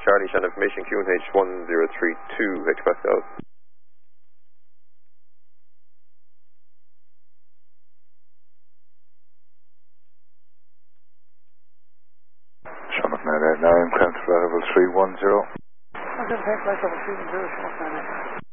Charlie, Shan information, QNH 1032, Hector Pascal. Sean McMahon 89, climb to flight level 310. I'm going to take flight level 310, Sean McMahon.